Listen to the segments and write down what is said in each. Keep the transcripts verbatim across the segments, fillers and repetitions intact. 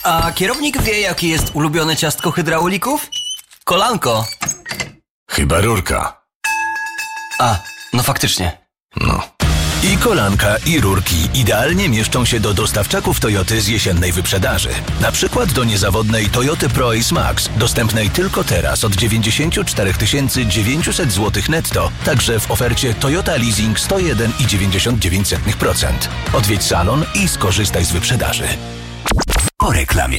A kierownik wie, jakie jest ulubione ciastko hydraulików? Kolanko. Chyba rurka. A, no faktycznie. No. I kolanka, i rurki idealnie mieszczą się do dostawczaków Toyoty z jesiennej wyprzedaży. Na przykład do niezawodnej Toyoty Pro-Ace Max, dostępnej tylko teraz od dziewięćdziesiąt cztery tysiące dziewięćset złotych netto, także w ofercie Toyota Leasing sto jeden i dziewięćdziesiąt dziewięć procent. Odwiedź salon i skorzystaj z wyprzedaży. Po reklamie.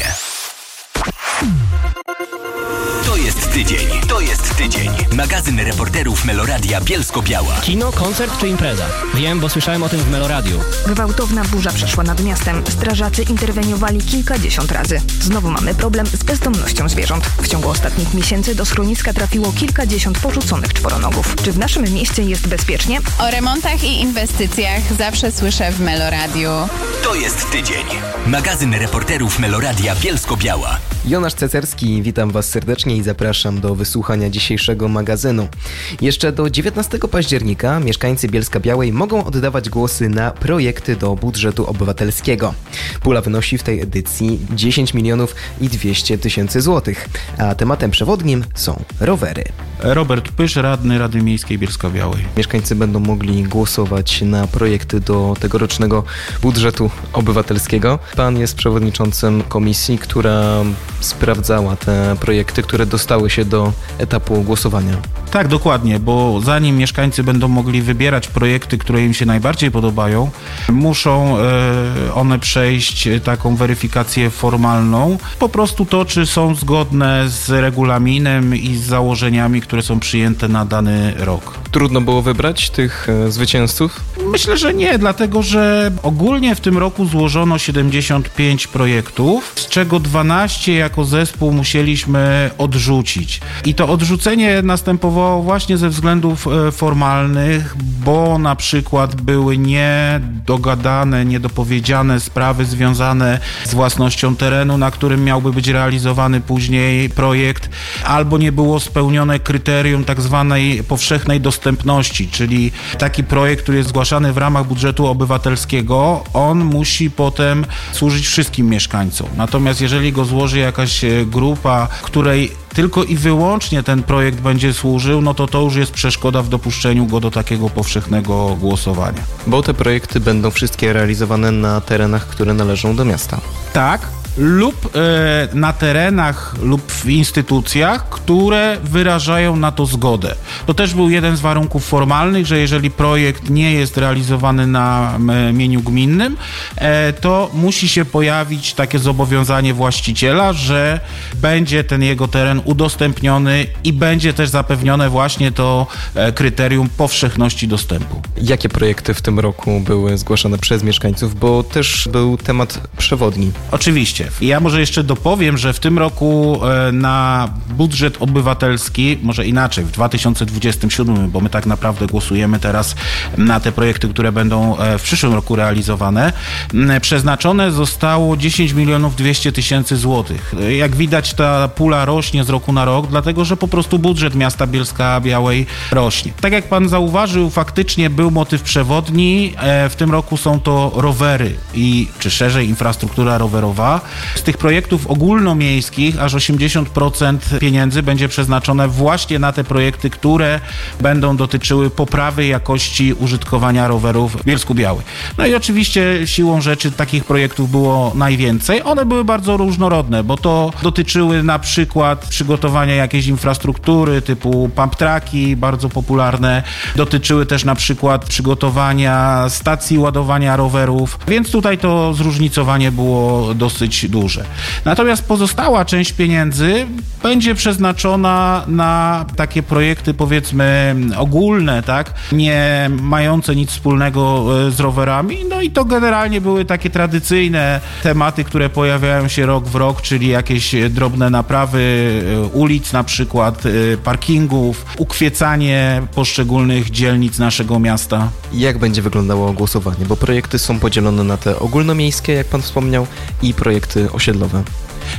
To jest tydzień, to jest tydzień. Magazyn reporterów Meloradia Bielsko-Biała. Kino, koncert czy impreza? Wiem, bo słyszałem o tym w Meloradiu. Gwałtowna burza przeszła nad miastem. Strażacy interweniowali kilkadziesiąt razy. Znowu mamy problem z bezdomnością zwierząt. W ciągu ostatnich miesięcy do schroniska trafiło kilkadziesiąt porzuconych czworonogów. Czy w naszym mieście jest bezpiecznie? O remontach i inwestycjach zawsze słyszę w Meloradiu. To jest tydzień. Magazyn reporterów Meloradia Bielsko-Biała. Jonasz Cecerski, witam Was serdecznie i zapraszam do wysłuchania dzisiejszego magazynu. Jeszcze do dziewiętnastego października mieszkańcy Bielska-Białej mogą oddawać głosy na projekty do budżetu obywatelskiego. Pula wynosi w tej edycji dziesięć milionów i dwieście tysięcy złotych, a tematem przewodnim są rowery. Robert Pysz, radny Rady Miejskiej Bielska-Białej. Mieszkańcy będą mogli głosować na projekty do tegorocznego budżetu obywatelskiego. Pan jest przewodniczącym komisji, która sprawdzała te projekty, które dostały się do etapu głosowania. Tak, dokładnie, bo zanim mieszkańcy będą mogli wybierać projekty, które im się najbardziej podobają, muszą e, one przejść taką weryfikację formalną. Po prostu to, czy są zgodne z regulaminem i z założeniami, które są przyjęte na dany rok. Trudno było wybrać tych e, zwycięzców? Myślę, że nie, dlatego że ogólnie w tym roku złożono siedemdziesiąt pięć projektów, z czego dwanaście jako zespół musieliśmy odrzucić. I to odrzucenie następowało właśnie ze względów formalnych, bo na przykład były niedogadane, niedopowiedziane sprawy związane z własnością terenu, na którym miałby być realizowany później projekt, albo nie było spełnione kryterium tak zwanej powszechnej dostępności, czyli taki projekt, który jest zgłaszany w ramach budżetu obywatelskiego, on musi potem służyć wszystkim mieszkańcom. Natomiast jeżeli go złoży jakaś grupa, której tylko i wyłącznie ten projekt będzie służył, no to to już jest przeszkoda w dopuszczeniu go do takiego powszechnego głosowania. Bo te projekty będą wszystkie realizowane na terenach, które należą do miasta. Tak. Lub e, na terenach lub w instytucjach, które wyrażają na to zgodę. To też był jeden z warunków formalnych, że jeżeli projekt nie jest realizowany na e, mieniu gminnym, e, to musi się pojawić takie zobowiązanie właściciela, że będzie ten jego teren udostępniony i będzie też zapewnione właśnie to e, kryterium powszechności dostępu. Jakie projekty w tym roku były zgłaszane przez mieszkańców, bo też był temat przewodni? Oczywiście. Ja może jeszcze dopowiem, że w tym roku na budżet obywatelski, może inaczej, w dwa tysiące dwudziestym siódmym, bo my tak naprawdę głosujemy teraz na te projekty, które będą w przyszłym roku realizowane, przeznaczone zostało dziesięć milionów dwieście tysięcy złotych. Jak widać, ta pula rośnie z roku na rok, dlatego że po prostu budżet miasta Bielska-Białej rośnie. Tak jak pan zauważył, faktycznie był motyw przewodni. W tym roku są to rowery i, czy szerzej, infrastruktura rowerowa. Z tych projektów ogólnomiejskich aż osiemdziesiąt procent pieniędzy będzie przeznaczone właśnie na te projekty, które będą dotyczyły poprawy jakości użytkowania rowerów w Bielsku-Białej. No i oczywiście siłą rzeczy takich projektów było najwięcej. One były bardzo różnorodne, bo to dotyczyły na przykład przygotowania jakiejś infrastruktury typu pump tracki, bardzo popularne. Dotyczyły też na przykład przygotowania stacji ładowania rowerów, więc tutaj to zróżnicowanie było dosyć duże. Natomiast pozostała część pieniędzy będzie przeznaczona na takie projekty, powiedzmy, ogólne, tak, nie mające nic wspólnego z rowerami. No i to generalnie były takie tradycyjne tematy, które pojawiają się rok w rok, czyli jakieś drobne naprawy ulic, na przykład parkingów, ukwiecanie poszczególnych dzielnic naszego miasta. Jak będzie wyglądało głosowanie? Bo projekty są podzielone na te ogólnomiejskie, jak pan wspomniał, i projekty osiedlowe.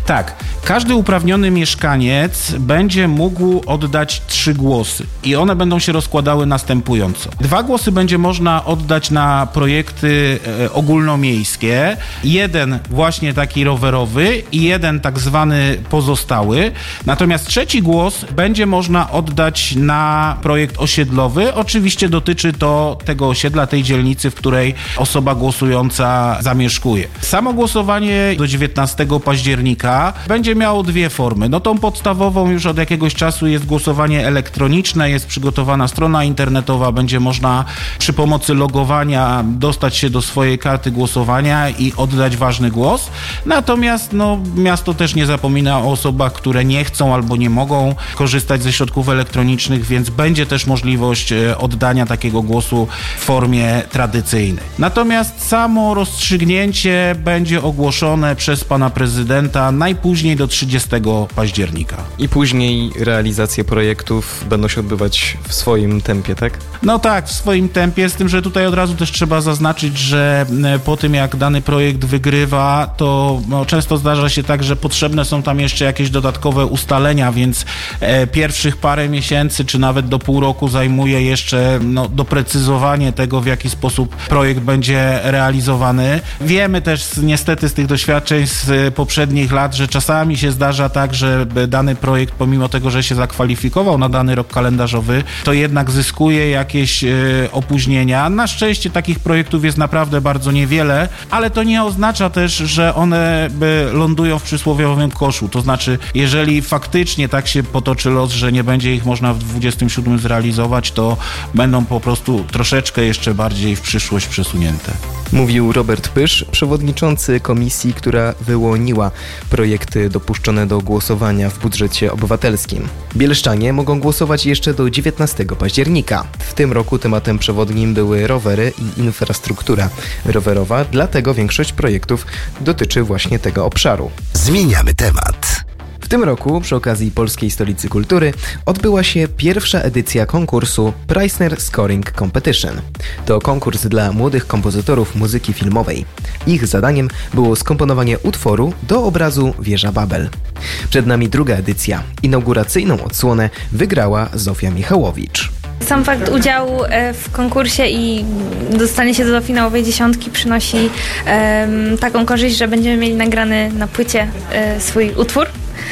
Tak, każdy uprawniony mieszkaniec będzie mógł oddać trzy głosy i one będą się rozkładały następująco. Dwa głosy będzie można oddać na projekty e, ogólnomiejskie, jeden właśnie taki rowerowy i jeden tak zwany pozostały. Natomiast trzeci głos będzie można oddać na projekt osiedlowy. Oczywiście dotyczy to tego osiedla, tej dzielnicy, w której osoba głosująca zamieszkuje. Samo głosowanie do dziewiętnastego października będzie miało dwie formy. No tą podstawową już od jakiegoś czasu jest głosowanie elektroniczne, jest przygotowana strona internetowa, będzie można przy pomocy logowania dostać się do swojej karty głosowania i oddać ważny głos. Natomiast no, miasto też nie zapomina o osobach, które nie chcą albo nie mogą korzystać ze środków elektronicznych, więc będzie też możliwość oddania takiego głosu w formie tradycyjnej. Natomiast samo rozstrzygnięcie będzie ogłoszone przez pana prezydenta najpóźniej do trzydziestego października. I później realizacje projektów będą się odbywać w swoim tempie, tak? No tak, w swoim tempie, z tym, że tutaj od razu też trzeba zaznaczyć, że po tym jak dany projekt wygrywa, to no, często zdarza się tak, że potrzebne są tam jeszcze jakieś dodatkowe ustalenia, więc e, pierwszych parę miesięcy, czy nawet do pół roku zajmuje jeszcze no, doprecyzowanie tego, w jaki sposób projekt będzie realizowany. Wiemy też niestety z tych doświadczeń z poprzednich lat, że czasami się zdarza tak, że dany projekt, pomimo tego, że się zakwalifikował na dany rok kalendarzowy, to jednak zyskuje jakieś e, opóźnienia. Na szczęście takich projektów jest naprawdę bardzo niewiele, ale to nie oznacza też, że one lądują w przysłowiowym koszu. To znaczy, jeżeli faktycznie tak się potoczy los, że nie będzie ich można w dwudziestym siódmym zrealizować, to będą po prostu troszeczkę jeszcze bardziej w przyszłość przesunięte. Mówił Robert Pysz, przewodniczący komisji, która wyłoniła projekty dopuszczone do głosowania w budżecie obywatelskim. Bielszczanie mogą głosować jeszcze do dziewiętnastego października. W tym roku tematem przewodnim były rowery i infrastruktura rowerowa, dlatego większość projektów dotyczy właśnie tego obszaru. Zmieniamy temat. W tym roku, przy okazji Polskiej Stolicy Kultury, odbyła się pierwsza edycja konkursu Preissner Scoring Competition. To konkurs dla młodych kompozytorów muzyki filmowej. Ich zadaniem było skomponowanie utworu do obrazu Wieża Babel. Przed nami druga edycja. Inauguracyjną odsłonę wygrała Zofia Michałowicz. Sam fakt udziału w konkursie i dostanie się do finałowej dziesiątki przynosi um, taką korzyść, że będziemy mieli nagrany na płycie um, swój utwór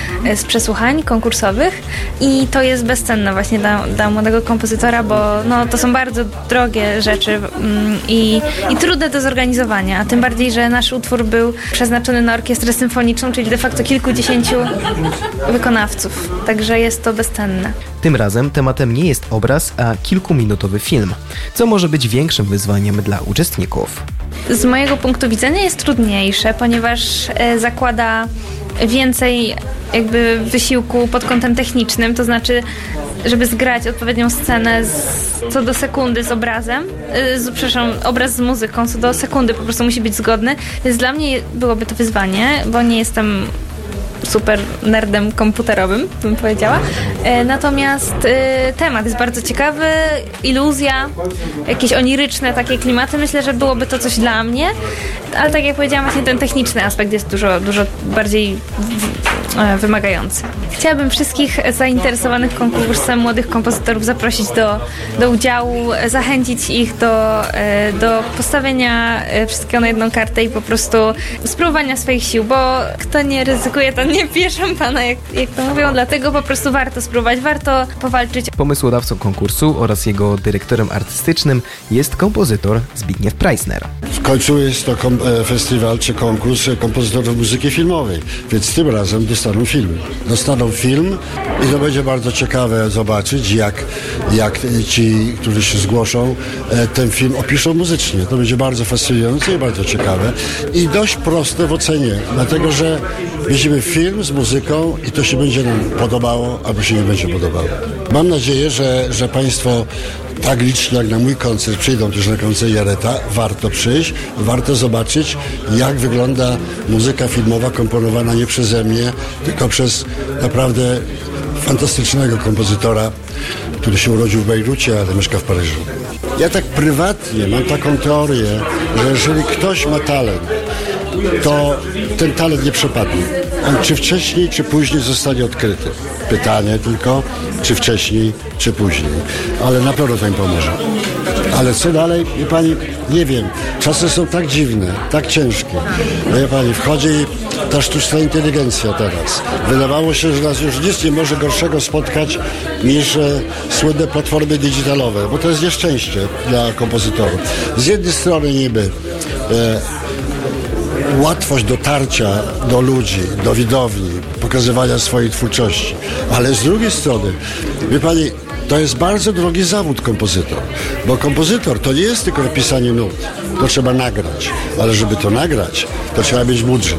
z przesłuchań konkursowych i to jest bezcenne właśnie dla, dla młodego kompozytora, bo no, to są bardzo drogie rzeczy mm, i, i trudne do zorganizowania, a tym bardziej, że nasz utwór był przeznaczony na orkiestrę symfoniczną, czyli de facto kilkudziesięciu wykonawców, także jest to bezcenne. Tym razem tematem nie jest obraz, a kilkuminutowy film, co może być większym wyzwaniem dla uczestników. Z mojego punktu widzenia jest trudniejsze, ponieważ e, zakłada więcej jakby wysiłku pod kątem technicznym, to znaczy, żeby zgrać odpowiednią scenę z, co do sekundy z obrazem, yy, z, przepraszam, obraz z muzyką, co do sekundy po prostu musi być zgodny, więc dla mnie byłoby to wyzwanie, bo nie jestem super nerdem komputerowym, bym powiedziała. E, natomiast e, temat jest bardzo ciekawy, iluzja, jakieś oniryczne takie klimaty. Myślę, że byłoby to coś dla mnie, ale tak jak powiedziałam, właśnie ten techniczny aspekt jest dużo, dużo bardziej w, e, wymagający. Chciałabym wszystkich zainteresowanych konkursem młodych kompozytorów zaprosić do, do udziału, zachęcić ich do, e, do postawienia wszystkiego na jedną kartę i po prostu spróbowania swoich sił, bo kto nie ryzykuje, to nie pije szampana, jak, jak to mówią, dlatego po prostu warto spróbować, warto powalczyć. Pomysłodawcą konkursu oraz jego dyrektorem artystycznym jest kompozytor Zbigniew Preissner. W końcu jest to kom- festiwal czy konkurs kompozytorów muzyki filmowej, więc tym razem dostaną film. Dostaną film i to będzie bardzo ciekawe zobaczyć, jak, jak ci, którzy się zgłoszą, ten film opiszą muzycznie. To będzie bardzo fascynujące i bardzo ciekawe i dość proste w ocenie, dlatego że widzimy film z muzyką i to się będzie nam podobało, albo się nie będzie podobało. Mam nadzieję, że, że Państwo tak licznie jak na mój koncert przyjdą też na koncert Jareta. Warto przyjść, warto zobaczyć, jak wygląda muzyka filmowa komponowana nie przeze mnie, tylko przez naprawdę fantastycznego kompozytora, który się urodził w Bejrucie, ale mieszka w Paryżu. Ja tak prywatnie mam taką teorię, że jeżeli ktoś ma talent, to ten talent nie przepadnie. On czy wcześniej, czy później zostanie odkryty. Pytanie tylko, czy wcześniej, czy później. Ale na pewno to im pomoże. Ale co dalej? Wie pani, nie wiem. Czasy są tak dziwne, tak ciężkie. Wie pani, wchodzi ta sztuczna inteligencja teraz. Wydawało się, że nas już nic nie może gorszego spotkać niż e, słynne platformy digitalowe, bo to jest nieszczęście dla kompozytorów. Z jednej strony niby e, łatwość dotarcia do ludzi, do widowni, pokazywania swojej twórczości, ale z drugiej strony, wie pani, to jest bardzo drogi zawód kompozytor, bo kompozytor to nie jest tylko napisanie nut, to trzeba nagrać, ale żeby to nagrać, to trzeba mieć budżet.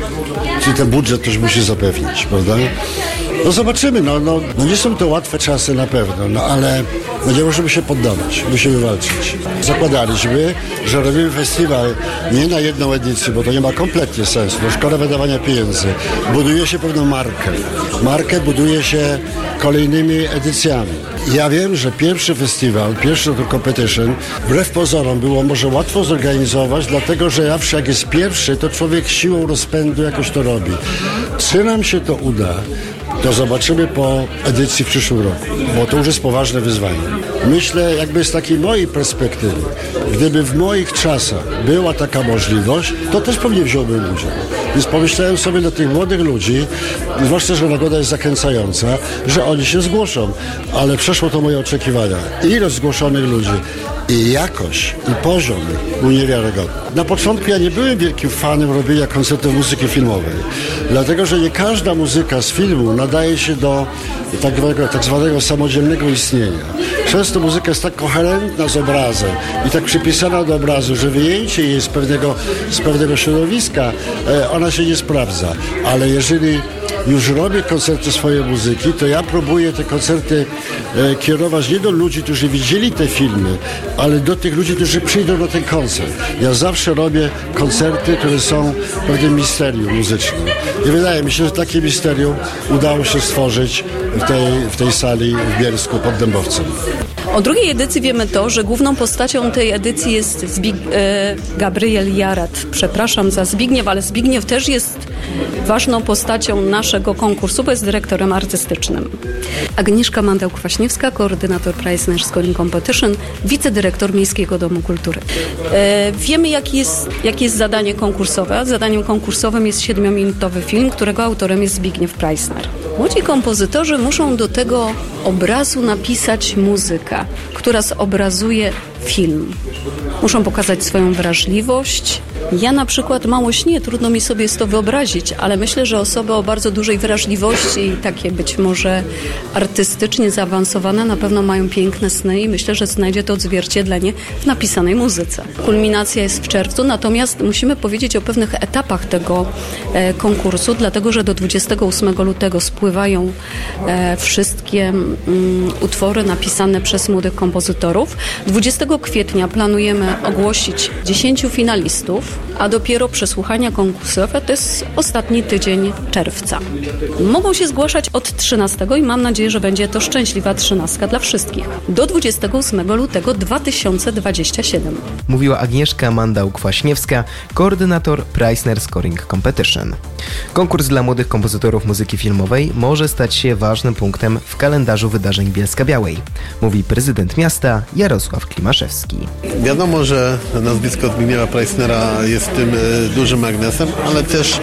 Czyli ten budżet też musi zapewnić, prawda? No zobaczymy, no, no, no nie są to łatwe czasy na pewno, no ale no nie możemy się poddawać, musimy walczyć. Zakładaliśmy, że robimy festiwal nie na jedną edycję, bo to nie ma kompletnie sensu, to szkoda wydawania pieniędzy. Buduje się pewną markę. Markę buduje się kolejnymi edycjami. Ja wiem, że pierwszy festiwal, pierwszy to competition, wbrew pozorom było może łatwo zorganizować, dlatego że zawsze jak jest pierwszy, to człowiek siłą rozpędu jakoś to robi. Czy nam się to uda, to zobaczymy po edycji w przyszłym roku, bo to już jest poważne wyzwanie. Myślę, jakby z takiej mojej perspektywy, gdyby w moich czasach była taka możliwość, to też pewnie wziąłbym udział. Więc pomyślałem sobie do tych młodych ludzi, zwłaszcza, że nagroda jest zachęcająca, że oni się zgłoszą, ale przeszło to moje oczekiwania. Ilość zgłoszonych ludzi i jakość, i poziom był niewiarygodny. Na początku ja nie byłem wielkim fanem robienia koncertów muzyki filmowej, dlatego, że nie każda muzyka z filmu nadaje się do tak zwanego, tak zwanego samodzielnego istnienia. Często muzyka jest tak koherentna z obrazem i tak przypisana do obrazu, że wyjęcie jej z pewnego, z pewnego środowiska, e, ona się nie sprawdza. Ale jeżeli już robię koncerty swojej muzyki, to ja próbuję te koncerty e, kierować nie do ludzi, którzy widzieli te filmy, ale do tych ludzi, którzy przyjdą na ten koncert. Ja zawsze robię koncerty, które są pewnym misterium muzycznym. I wydaje mi się, że takie misterium udało się stworzyć w tej, w tej sali w Bielsku pod Dębowcem. O drugiej edycji wiemy to, że główną postacią tej edycji jest Zbig- e, Gabriel Jarat. Przepraszam za Zbigniew, ale Zbigniew też jest ważną postacią naszego konkursu, bo jest dyrektorem artystycznym. Agnieszka Mandał-Kwaśniewska, koordynator Preissner Scoring Competition, wicedyrektor Miejskiego Domu Kultury. E, wiemy, jakie jest, jakie jest zadanie konkursowe. Zadaniem konkursowym jest siedmiominutowy film, którego autorem jest Zbigniew Preissner. Młodzi kompozytorzy muszą do tego obrazu napisać muzykę, która zobrazuje film. Muszą pokazać swoją wrażliwość. Ja na przykład mało śnię, trudno mi sobie jest to wyobrazić, ale myślę, że osoby o bardzo dużej wrażliwości i takie być może artystycznie zaawansowane na pewno mają piękne sny i myślę, że znajdzie to odzwierciedlenie w napisanej muzyce. Kulminacja jest w czerwcu, natomiast musimy powiedzieć o pewnych etapach tego e, konkursu, dlatego że do dwudziestego ósmego lutego spływają e, wszystkie mm, utwory napisane przez młodych kompozytorów. dwudziestego kwietnia planujemy ogłosić dziesięciu finalistów, a dopiero przesłuchania konkursowe to jest ostatni tydzień czerwca. Mogą się zgłaszać od trzynastego i mam nadzieję, że będzie to szczęśliwa trzynastka dla wszystkich. Do dwudziestego ósmego lutego dwa tysiące dwudziestego siódmego. Mówiła Agnieszka Mandał-Kwaśniewska, koordynator Preissner Scoring Competition. Konkurs dla młodych kompozytorów muzyki filmowej może stać się ważnym punktem w kalendarzu wydarzeń Bielska-Białej, mówi prezydent miasta Jarosław Klimaszewski. Wiadomo, że nazwisko Zbigniewa Preissnera jest tym dużym magnesem, ale też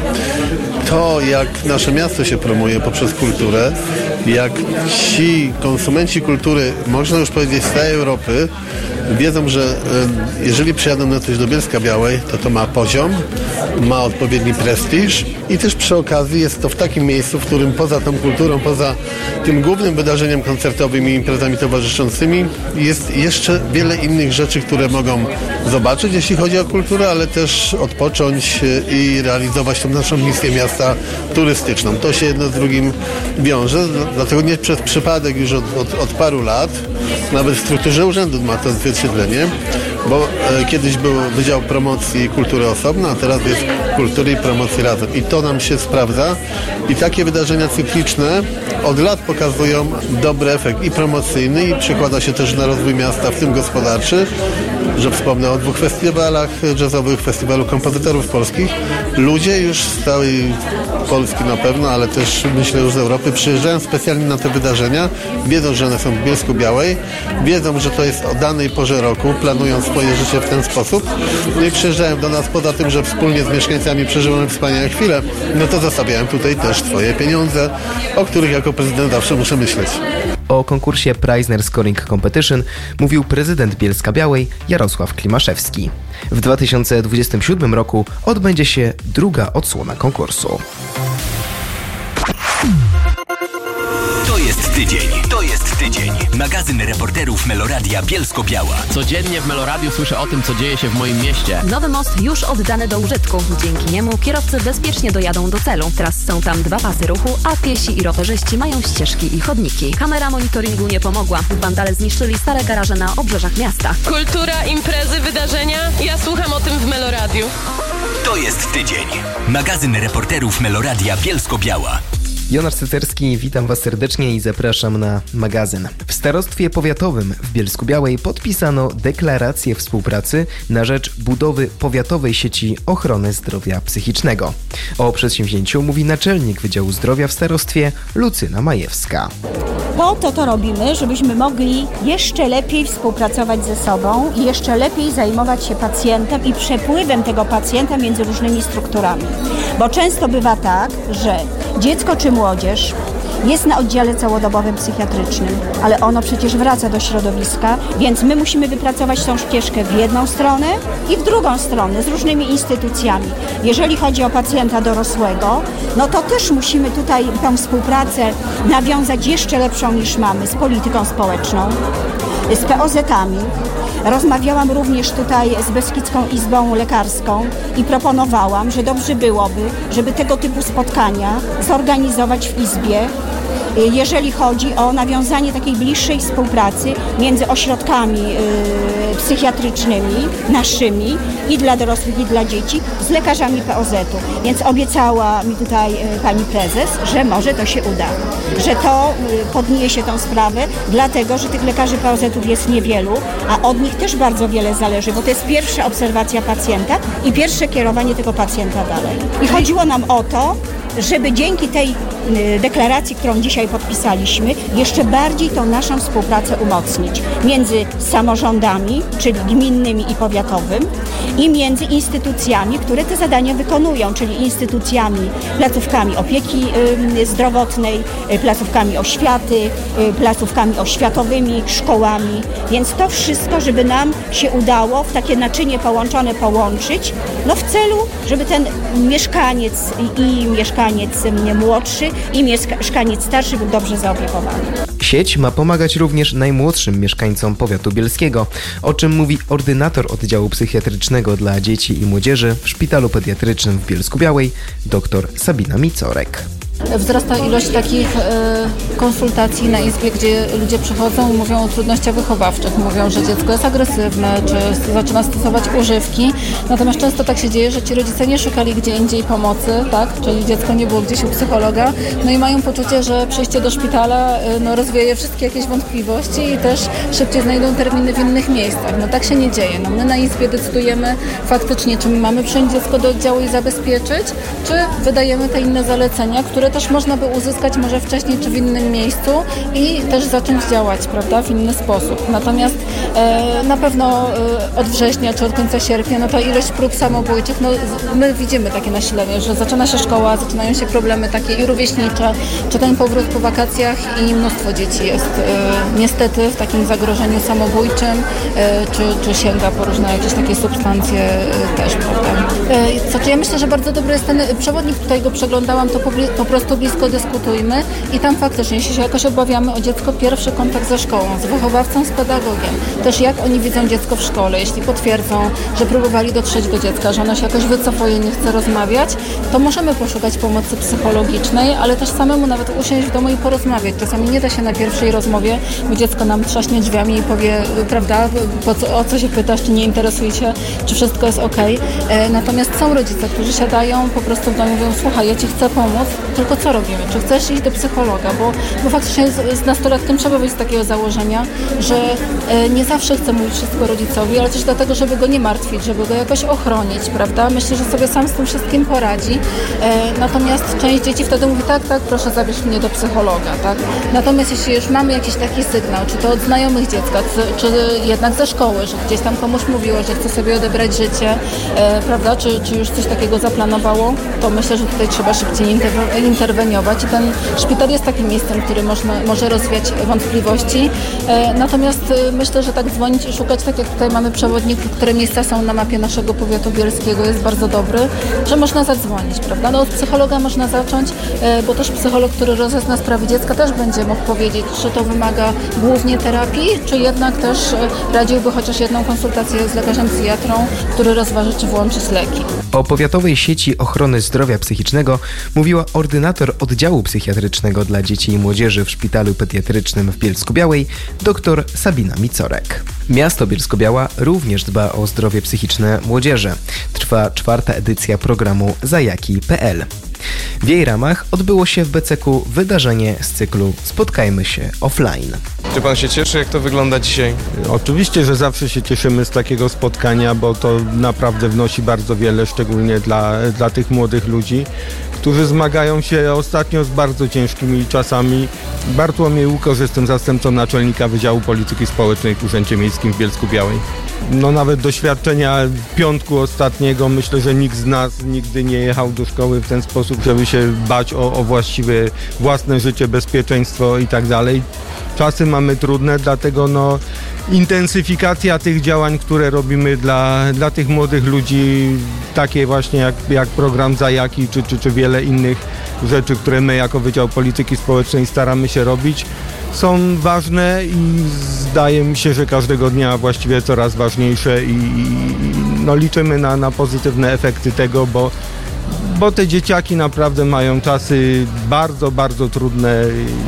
to, jak nasze miasto się promuje poprzez kulturę, jak ci konsumenci kultury, można już powiedzieć z całej Europy, wiedzą, że jeżeli przyjadą na coś do Bielska-Białej, to to ma poziom, ma odpowiedni prestiż i też przy okazji jest to w takim miejscu, w którym poza tą kulturą, poza tym głównym wydarzeniem koncertowym i imprezami towarzyszącymi jest jeszcze wiele innych rzeczy, które mogą zobaczyć, jeśli chodzi o kulturę, ale też odpocząć i realizować tą naszą misję miasta turystyczną. To się jedno z drugim wiąże, dlatego nie przez przypadek już od, od, od paru lat, nawet w strukturze urzędu ma to odzwierciedlenie, bo e, kiedyś był Wydział Promocji Kultury osobno, a teraz jest Kultury i Promocji razem. I to nam się sprawdza i takie wydarzenia cykliczne od lat pokazują dobry efekt i promocyjny i przekłada się też na rozwój miasta, w tym gospodarczy. że wspomnę o dwóch festiwalach jazzowych, festiwalu kompozytorów polskich. Ludzie już z całej Polski na pewno, ale też myślę już z Europy przyjeżdżają specjalnie na te wydarzenia, wiedzą, że one są w Bielsku-Białej, wiedzą, że to jest o danej porze roku, planują swoje życie w ten sposób, no i przyjeżdżają do nas, poza tym, że wspólnie z mieszkańcami przeżyłem wspaniałe chwile, no to zostawiają tutaj też swoje pieniądze, o których jako prezydent zawsze muszę myśleć. O konkursie Preissner Scoring Competition mówił prezydent Bielska-Białej Jarosław Klimaszewski. W dwa tysiące dwudziestym siódmym roku odbędzie się druga odsłona konkursu. To jest tydzień. To jest tydzień. Magazyn reporterów Meloradia Bielsko-Biała. Codziennie w Meloradiu słyszę o tym, co dzieje się w moim mieście. Nowy most już oddany do użytku. Dzięki niemu kierowcy bezpiecznie dojadą do celu. Teraz są tam dwa pasy ruchu, a piesi i rowerzyści mają ścieżki i chodniki. Kamera monitoringu nie pomogła. Wandale zniszczyli stare garaże na obrzeżach miasta. Kultura, imprezy, wydarzenia. Ja słucham o tym w Meloradiu. To jest tydzień. Magazyn reporterów Meloradia Bielsko-Biała. Jonasz Cycerski, witam Was serdecznie i zapraszam na magazyn. W Starostwie Powiatowym w Bielsku-Białej podpisano deklarację współpracy na rzecz budowy powiatowej sieci ochrony zdrowia psychicznego. O przedsięwzięciu mówi naczelnik Wydziału Zdrowia w starostwie Lucyna Majewska. Po to to robimy, żebyśmy mogli jeszcze lepiej współpracować ze sobą i jeszcze lepiej zajmować się pacjentem i przepływem tego pacjenta między różnymi strukturami. Bo często bywa tak, że dziecko czy młodzież jest na oddziale całodobowym psychiatrycznym, ale ono przecież wraca do środowiska, więc my musimy wypracować tą ścieżkę w jedną stronę i w drugą stronę z różnymi instytucjami. Jeżeli chodzi o pacjenta dorosłego, no to też musimy tutaj tę współpracę nawiązać jeszcze lepszą niż mamy z polityką społeczną, z P O Z-ami. Rozmawiałam również tutaj z Beskidzką Izbą Lekarską i proponowałam, że dobrze byłoby, żeby tego typu spotkania zorganizować w Izbie, jeżeli chodzi o nawiązanie takiej bliższej współpracy między ośrodkami y, psychiatrycznymi, naszymi i dla dorosłych, i dla dzieci, z lekarzami P O Z-u. Więc obiecała mi tutaj y, pani prezes, że może to się uda, że to y, podniesie tę sprawę, dlatego, że tych lekarzy P O Z-ów jest niewielu, a od nich też bardzo wiele zależy, bo to jest pierwsza obserwacja pacjenta i pierwsze kierowanie tego pacjenta dalej. I chodziło nam o to, żeby dzięki tej deklaracji, którą dzisiaj podpisaliśmy, jeszcze bardziej tą naszą współpracę umocnić między samorządami, czyli gminnymi i powiatowym, i między instytucjami, które te zadania wykonują, czyli instytucjami, placówkami opieki y, zdrowotnej, y, placówkami oświaty, y, placówkami oświatowymi, szkołami. Więc to wszystko, żeby nam się udało w takie naczynie połączone połączyć, no w celu, żeby ten mieszkaniec i, i mieszkaniec młodszy i mieszkaniec starszy był dobrze zaopiekowany. Sieć ma pomagać również najmłodszym mieszkańcom powiatu bielskiego, o czym mówi ordynator oddziału psychiatrycznego dla dzieci i młodzieży w Szpitalu Pediatrycznym w Bielsku-Białej, dr Sabina Micorek. Wzrasta ilość takich e, konsultacji na izbie, gdzie ludzie przychodzą i mówią o trudnościach wychowawczych. Mówią, że dziecko jest agresywne, czy zaczyna stosować używki. Natomiast często tak się dzieje, że ci rodzice nie szukali gdzie indziej pomocy, tak? Czyli dziecko nie było gdzieś u psychologa. No i mają poczucie, że przyjście do szpitala e, no, rozwieje wszystkie jakieś wątpliwości i też szybciej znajdą terminy w innych miejscach. No tak się nie dzieje. No, my na izbie decydujemy faktycznie, czy my mamy przyjąć dziecko do oddziału i zabezpieczyć, czy wydajemy te inne zalecenia, które też można by uzyskać może wcześniej czy w innym miejscu i też zacząć działać, prawda, w inny sposób. Natomiast e, na pewno e, od września czy od końca sierpnia, no ta ilość prób samobójczych, no my widzimy takie nasilenie, że zaczyna się szkoła, zaczynają się problemy takie i rówieśnicze, czy ten powrót po wakacjach i mnóstwo dzieci jest e, niestety w takim zagrożeniu samobójczym, e, czy, czy sięga po różne jakieś takie substancje e, też, prawda. E, co, ja myślę, że bardzo dobry jest ten przewodnik, tutaj go przeglądałam, to po, po prostu blisko dyskutujmy i tam faktycznie, jeśli się jakoś obawiamy o dziecko, pierwszy kontakt ze szkołą, z wychowawcą, z pedagogiem. Też jak oni widzą dziecko w szkole. Jeśli potwierdzą, że próbowali dotrzeć do dziecka, że ono się jakoś wycofuje, nie chce rozmawiać, to możemy poszukać pomocy psychologicznej, ale też samemu nawet usiąść w domu i porozmawiać. Czasami nie da się na pierwszej rozmowie, bo dziecko nam trzaśnie drzwiami i powie, prawda, po co, o co się pytasz, czy nie interesuje się, czy wszystko jest okej. E, natomiast są rodzice, którzy siadają po prostu w domu i mówią, słuchaj, ja ci chcę pomóc, tylko co robimy? Czy chcesz iść do psychologa? Bo, bo faktycznie z, z nastolatkiem trzeba wyjść z takiego założenia, że e, nie zawsze chce mówić wszystko rodzicowi, ale też dlatego, żeby go nie martwić, żeby go jakoś ochronić, prawda? Myślę, że sobie sam z tym wszystkim poradzi. E, natomiast część dzieci wtedy mówi, tak, tak, proszę zabierz mnie do psychologa, tak? Natomiast jeśli już mamy jakiś taki sygnał, czy to od znajomych dziecka, czy jednak ze szkoły, że gdzieś tam komuś mówiło, że chce sobie odebrać życie, e, prawda, czy, czy już coś takiego zaplanowało, to myślę, że tutaj trzeba szybciej inter- interweniować i ten szpital jest takim miejscem, który można, może rozwiać wątpliwości. E, natomiast e, myślę, że tak dzwonić i szukać, tak jak tutaj mamy przewodnik, które miejsca są na mapie naszego powiatu bielskiego, jest bardzo dobry, że można zadzwonić, prawda? No od psychologa można zacząć, e, bo też psycholog, który rozezna sprawy dziecka, też będzie mógł powiedzieć, czy to wymaga głównie terapii, czy jednak też e, radziłby chociaż jedną konsultację z lekarzem psychiatrą, który rozważy, czy włączyć leki. O powiatowej sieci ochrony zdrowia psychicznego mówiła ordynator oddziału psychiatrycznego dla dzieci i młodzieży w Szpitalu Pediatrycznym w Bielsku-Białej dr Sabina Micorek. Miasto Bielsko-Biała również dba o zdrowie psychiczne młodzieży. Trwa czwarta edycja programu Zajaki kropka pe el. W jej ramach odbyło się w Beceku wydarzenie z cyklu Spotkajmy się offline. Czy pan się cieszy, jak to wygląda dzisiaj? Oczywiście, że zawsze się cieszymy z takiego spotkania, bo to naprawdę wnosi bardzo wiele, szczególnie dla, dla tych młodych ludzi, którzy zmagają się ostatnio z bardzo ciężkimi czasami. Bartłomiej Łukosz, jestem zastępcą naczelnika Wydziału Polityki Społecznej w Urzędzie Miejskim w Bielsku-Białej. No nawet doświadczenia piątku ostatniego, myślę, że nikt z nas nigdy nie jechał do szkoły w ten sposób, żeby się bać o, o właściwe własne życie, bezpieczeństwo i tak dalej. Czasy mamy trudne, dlatego no intensyfikacja tych działań, które robimy dla, dla tych młodych ludzi, takie właśnie jak, jak program Zajaki, czy, czy, czy wiele innych rzeczy, które my jako Wydział Polityki Społecznej staramy się robić, są ważne i zdaje mi się, że każdego dnia właściwie coraz ważniejsze i, i no liczymy na, na pozytywne efekty tego, bo, bo te dzieciaki naprawdę mają czasy bardzo, bardzo trudne.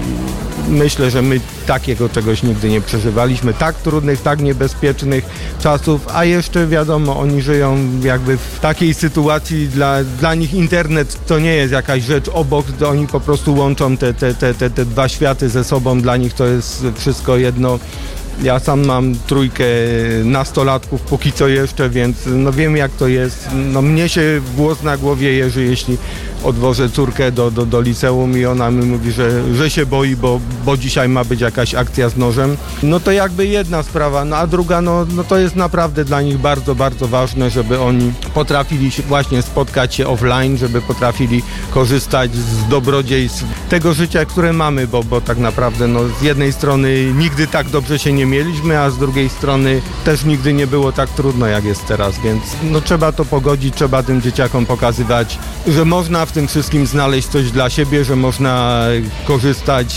Myślę, że my takiego czegoś nigdy nie przeżywaliśmy, tak trudnych, tak niebezpiecznych czasów, a jeszcze wiadomo, oni żyją jakby w takiej sytuacji, dla, dla nich internet to nie jest jakaś rzecz obok, to oni po prostu łączą te, te, te, te, te dwa światy ze sobą, dla nich to jest wszystko jedno. Ja sam mam trójkę nastolatków, póki co jeszcze, więc no wiem jak to jest. No mnie się włos na głowie jeży, jeśli odwożę córkę do, do, do liceum i ona mi mówi, że, że się boi, bo, bo dzisiaj ma być jakaś akcja z nożem. No to jakby jedna sprawa, no a druga, no, no to jest naprawdę dla nich bardzo, bardzo ważne, żeby oni potrafili się właśnie spotkać się offline, żeby potrafili korzystać z dobrodziejstw tego życia, które mamy, bo, bo tak naprawdę no, z jednej strony nigdy tak dobrze się nie mieliśmy, a z drugiej strony też nigdy nie było tak trudno, jak jest teraz, więc no trzeba to pogodzić, trzeba tym dzieciakom pokazywać, że można w tym wszystkim znaleźć coś dla siebie, że można korzystać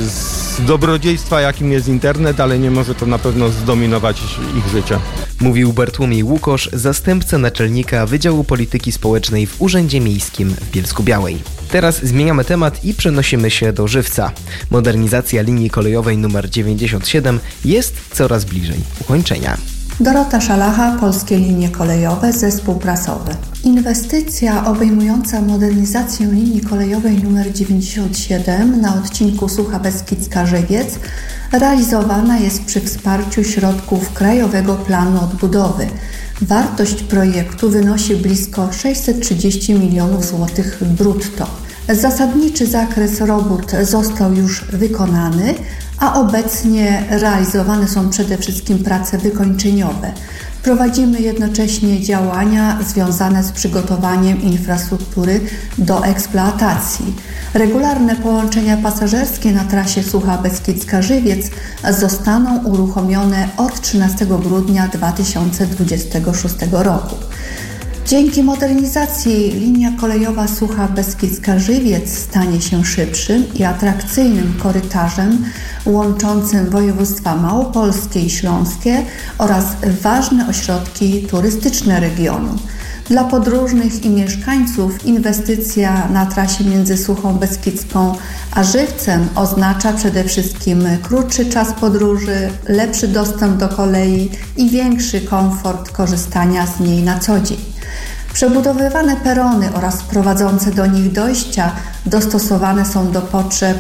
z dobrodziejstwa, jakim jest internet, ale nie może to na pewno zdominować ich życia. Mówił Bartłomiej Łukosz, zastępca naczelnika Wydziału Polityki Społecznej w Urzędzie Miejskim w Bielsku-Białej. Teraz zmieniamy temat i przenosimy się do Żywca. Modernizacja linii kolejowej numer dziewięćdziesiąt siedem jest coraz bliżej ukończenia. Dorota Szalacha, Polskie Linie Kolejowe, Zespół Prasowy. Inwestycja obejmująca modernizację linii kolejowej nr dziewięćdziesiąt siedem na odcinku Sucha Beskidzka-Żywiec realizowana jest przy wsparciu środków Krajowego Planu Odbudowy. Wartość projektu wynosi blisko sześćset trzydzieści milionów złotych brutto. Zasadniczy zakres robót został już wykonany, a obecnie realizowane są przede wszystkim prace wykończeniowe. Prowadzimy jednocześnie działania związane z przygotowaniem infrastruktury do eksploatacji. Regularne połączenia pasażerskie na trasie Sucha Beskidzka-Żywiec zostaną uruchomione od trzynastego grudnia dwa tysiące dwudziestego szóstego roku. Dzięki modernizacji linia kolejowa Sucha Beskidzka-Żywiec stanie się szybszym i atrakcyjnym korytarzem łączącym województwa małopolskie i śląskie oraz ważne ośrodki turystyczne regionu. Dla podróżnych i mieszkańców inwestycja na trasie między Suchą Beskidzką a Żywcem oznacza przede wszystkim krótszy czas podróży, lepszy dostęp do kolei i większy komfort korzystania z niej na co dzień. Przebudowywane perony oraz prowadzące do nich dojścia dostosowane są do potrzeb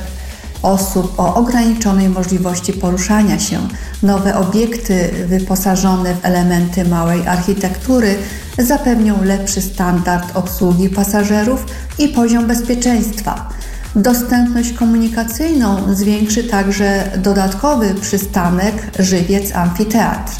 osób o ograniczonej możliwości poruszania się. Nowe obiekty wyposażone w elementy małej architektury zapewnią lepszy standard obsługi pasażerów i poziom bezpieczeństwa. Dostępność komunikacyjną zwiększy także dodatkowy przystanek Żywiec Amfiteatr.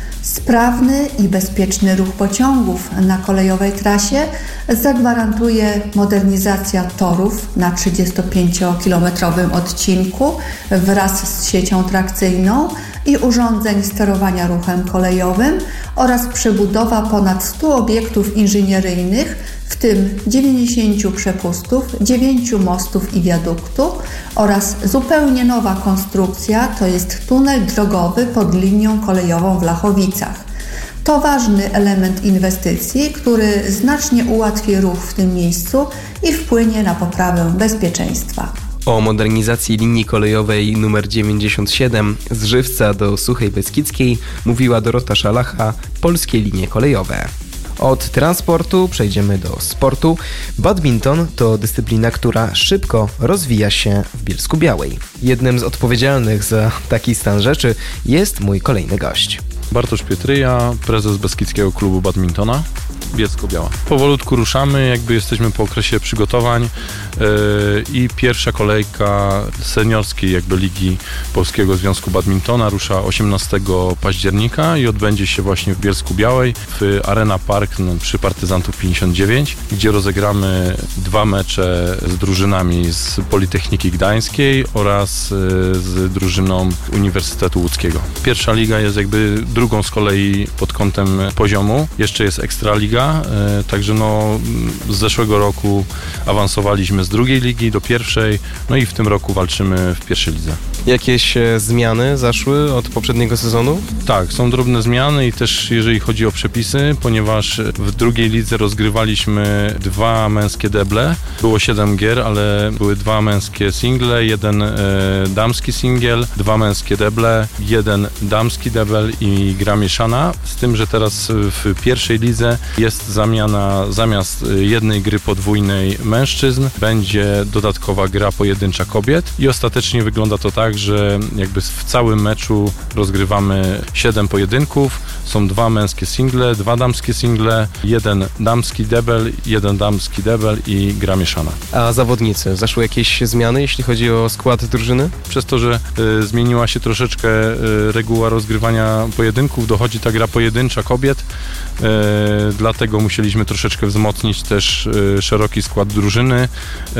Sprawny i bezpieczny ruch pociągów na kolejowej trasie zagwarantuje modernizacja torów na trzydziestopięciokilometrowym odcinku wraz z siecią trakcyjną i urządzeń sterowania ruchem kolejowym oraz przebudowa ponad stu obiektów inżynieryjnych, w tym dziewięćdziesięciu przepustów, dziewięciu mostów i wiaduktu oraz zupełnie nowa konstrukcja, to jest tunel drogowy pod linią kolejową w Lachowicach. To ważny element inwestycji, który znacznie ułatwi ruch w tym miejscu i wpłynie na poprawę bezpieczeństwa. O modernizacji linii kolejowej nr dziewięćdziesiąt siedem z Żywca do Suchej Beskidzkiej mówiła Dorota Szalacha, Polskie Linie Kolejowe. Od transportu przejdziemy do sportu. Badminton to dyscyplina, która szybko rozwija się w Bielsku-Białej. Jednym z odpowiedzialnych za taki stan rzeczy jest mój kolejny gość. Bartosz Pietryja, prezes Beskidzkiego Klubu Badmintona, Bielsko-Biała. Powolutku ruszamy, jakby jesteśmy po okresie przygotowań yy, i pierwsza kolejka seniorskiej jakby Ligi Polskiego Związku Badmintona rusza osiemnastego października i odbędzie się właśnie w Bielsku-Białej w Arena Park no, przy Partyzantów pięćdziesiąt dziewięć, gdzie rozegramy dwa mecze z drużynami z Politechniki Gdańskiej oraz yy, z drużyną Uniwersytetu Łódzkiego. Pierwsza liga jest jakby drugą z kolei pod kątem poziomu. Jeszcze jest Ekstraliga, także no z zeszłego roku awansowaliśmy z drugiej ligi do pierwszej, no i w tym roku walczymy w pierwszej lidze. Jakieś zmiany zaszły od poprzedniego sezonu? Tak, są drobne zmiany i też jeżeli chodzi o przepisy, ponieważ w drugiej lidze rozgrywaliśmy dwa męskie deble. Było siedem gier, ale były dwa męskie single, jeden e, damski singiel, dwa męskie deble, jeden damski debel i gra mieszana, z tym, że teraz w pierwszej lidze jest zamiana, zamiast jednej gry podwójnej mężczyzn, będzie dodatkowa gra pojedyncza kobiet i ostatecznie wygląda to tak, że jakby w całym meczu rozgrywamy siedem pojedynków, są dwa męskie single, dwa damskie single, jeden damski debel, jeden damski debel i gra mieszana. A zawodnicy, zaszły jakieś zmiany, jeśli chodzi o skład drużyny? Przez to, że y, zmieniła się troszeczkę y, reguła rozgrywania pojedynków, dochodzi ta gra pojedyncza kobiet, y, dlatego musieliśmy troszeczkę wzmocnić też y, szeroki skład drużyny, y,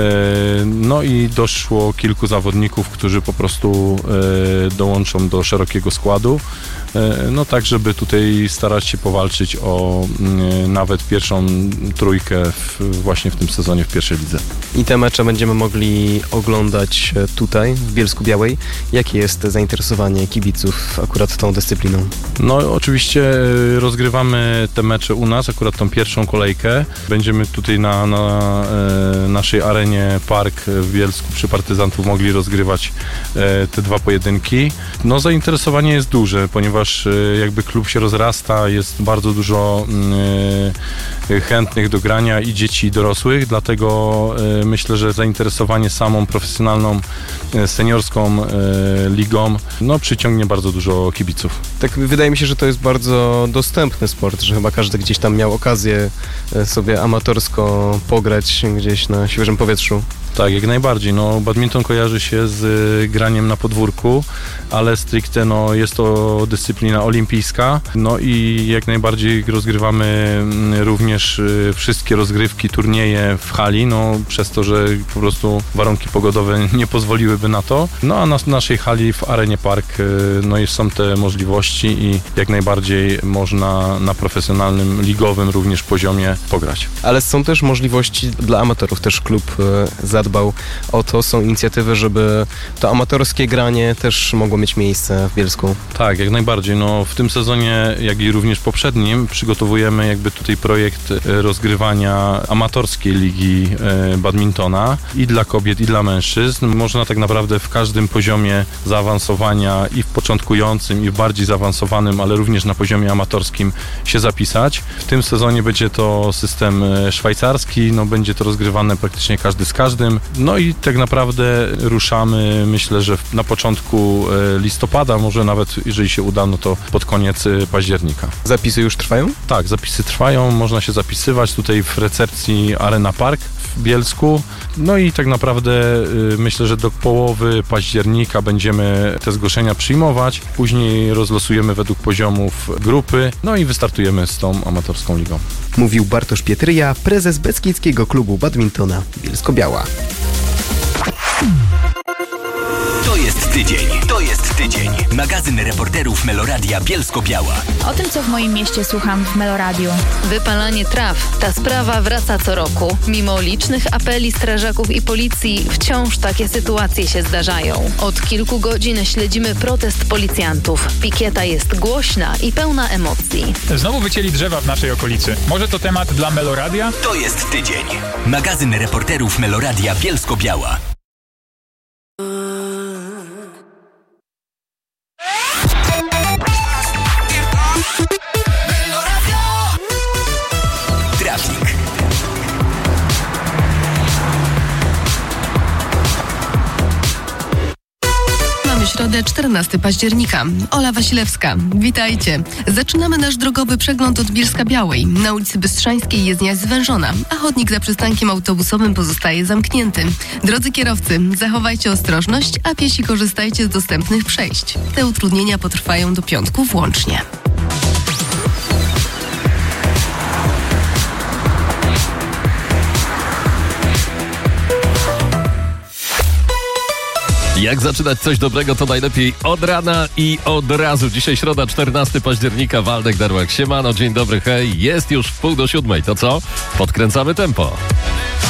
no i doszło kilku zawodników, którzy po prostu y, dołączą do szerokiego składu, y, no tak, żeby tutaj starać się powalczyć o y, nawet pierwszą trójkę w, właśnie w tym sezonie w pierwszej lidze. I te mecze będziemy mogli oglądać tutaj, w Bielsku-Białej. Jakie jest zainteresowanie kibiców akurat tą dyscypliną? No oczywiście rozgrywamy te mecze u nas, akurat tą pierwszą kolejkę. Będziemy tutaj na, na e, naszej arenie Park w Bielsku przy Partyzantów mogli rozgrywać e, te dwa pojedynki. No zainteresowanie jest duże, ponieważ e, jakby klub się rozrasta, jest bardzo dużo e, chętnych do grania i dzieci i dorosłych, dlatego e, myślę, że zainteresowanie samą profesjonalną e, seniorską e, ligą no przyciągnie bardzo dużo kibiców. Tak wydaje mi się, że to jest bardzo dostępny sport, że chyba każdy gdzieś tam miał okazję sobie amatorsko pograć gdzieś na świeżym powietrzu. Tak, jak najbardziej. No, badminton kojarzy się z y, graniem na podwórku, ale stricte no, jest to dyscyplina olimpijska. No i jak najbardziej rozgrywamy y, również y, wszystkie rozgrywki, turnieje w hali, no, przez to, że po prostu warunki pogodowe nie pozwoliłyby na to. No a na naszej hali w Arenie Park y, no, są te możliwości i jak najbardziej można na profesjonalnym, ligowym również poziomie pograć. Ale są też możliwości dla amatorów, też klub y, zadbał o to, są inicjatywy, żeby to amatorskie granie też mogło mieć miejsce w Bielsku. Tak, jak najbardziej. No, w tym sezonie, jak i również poprzednim, przygotowujemy jakby tutaj projekt rozgrywania amatorskiej ligi badmintona i dla kobiet, i dla mężczyzn. Można tak naprawdę w każdym poziomie zaawansowania i w początkującym, i w bardziej zaawansowanym rozgrywanym, ale również na poziomie amatorskim się zapisać. W tym sezonie będzie to system szwajcarski, no będzie to rozgrywane praktycznie każdy z każdym. No i tak naprawdę ruszamy, myślę, że na początku listopada, może nawet jeżeli się uda, no to pod koniec października. Zapisy już trwają? Tak, zapisy trwają, można się zapisywać tutaj w recepcji Arena Park w Bielsku. No i tak naprawdę y, myślę, że do połowy października będziemy te zgłoszenia przyjmować. Później rozlosujemy według poziomów grupy, no i wystartujemy z tą amatorską ligą. Mówił Bartosz Pietryja, prezes Beskidzkiego Klubu Badmintona Bielsko-Biała. To jest tydzień, to jest tydzień. Magazyn reporterów Meloradia Bielsko-Biała. O tym, co w moim mieście słucham w Meloradiu. Wypalanie traw. Ta sprawa wraca co roku. Mimo licznych apeli strażaków i policji, wciąż takie sytuacje się zdarzają. Od kilku godzin śledzimy protest policjantów. Pikieta jest głośna i pełna emocji. Znowu wycięli drzewa w naszej okolicy. Może to temat dla Meloradia? To jest tydzień. Magazyn reporterów Meloradia Bielsko-Biała. Trafik. Mamy środę, czternastego października. Ola Wasilewska. Witajcie. Zaczynamy nasz drogowy przegląd od Bielska-Białej. Na ulicy Bystrzańskiej jezdnia jest zwężona, a chodnik za przystankiem autobusowym pozostaje zamknięty. Drodzy kierowcy, zachowajcie ostrożność, a piesi korzystajcie z dostępnych przejść. Te utrudnienia potrwają do piątku włącznie. Jak zaczynać coś dobrego, to najlepiej od rana i od razu. Dzisiaj środa, czternastego października, Waldek Darłak. Siemano, dzień dobry, hej. Jest już w pół do siódmej, to co? Podkręcamy tempo.